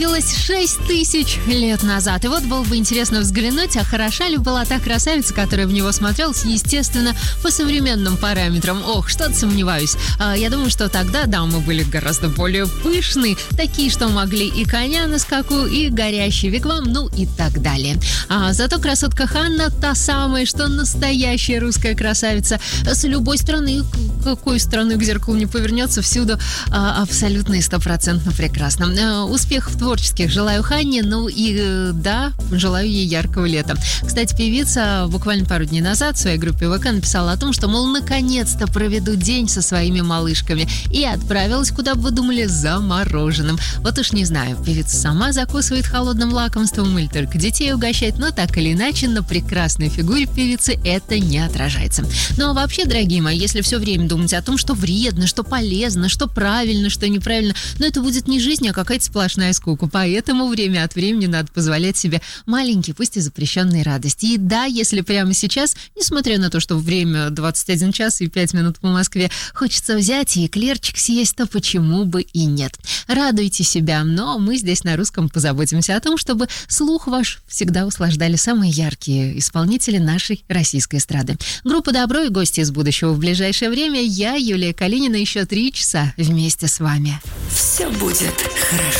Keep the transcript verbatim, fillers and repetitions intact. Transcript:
Появилась шесть тысяч лет назад. И вот было бы интересно взглянуть, а хороша ли была та красавица, которая в него смотрелась, естественно, по современным параметрам. Ох, что-то сомневаюсь. А, я думаю, что тогда дамы были гораздо более пышные, такие, что могли и коня на скаку, и горящий вигвам, ну и так далее. А зато красотка Ханна та самая, что настоящая русская красавица. С любой стороны, какой стороны к зеркалу не повернется, всюду а, абсолютно и стопроцентно прекрасно. А, успехов творческих желаю Ханне, ну и да, желаю ей яркого лета. Кстати, певица буквально пару дней назад в своей группе ВК написала о том, что, мол, наконец-то проведу день со своими малышками, и отправилась, куда бы вы думали, за мороженым. Вот уж не знаю, певица сама закусывает холодным лакомством или только детей угощает, но так или иначе на прекрасной фигуре певицы это не отражается. Ну а вообще, дорогие мои, если все время думать о том, что вредно, что полезно, что правильно, что неправильно, но это будет не жизнь, а какая-то сплошная скука. Поэтому время от времени надо позволять себе маленькие, пусть и запрещенные радости. И да, если прямо сейчас, несмотря на то, что время двадцать один час и пять минут по Москве, хочется взять и эклерчик съесть, то почему бы и нет. Радуйте себя, но мы здесь на русском позаботимся о том, чтобы слух ваш всегда услаждали самые яркие исполнители нашей российской эстрады. Группа «Добро» и гости из будущего в ближайшее время. Я, Юлия Калинина, еще три часа вместе с вами. Все будет хорошо.